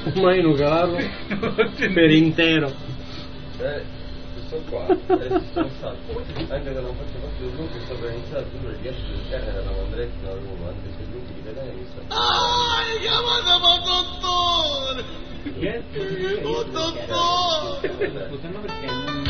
Mai non calarlo per intero. Questo qua è sono stato, anche se non faccio parte del gruppo, sto per iniziare a produrre gli esseri interni della Mandretta a Roma, anche se il gruppo di Pedane mi sta... Hai chiamato dottore! Io dottore! perché non